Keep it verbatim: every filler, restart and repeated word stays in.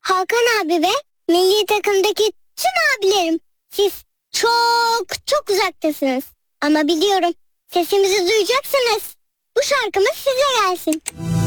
Hakan abi ve milli takımdaki tüm abilerim. Siz çok çok uzaktasınız. Ama biliyorum sesimizi duyacaksınız. Bu şarkımız size gelsin.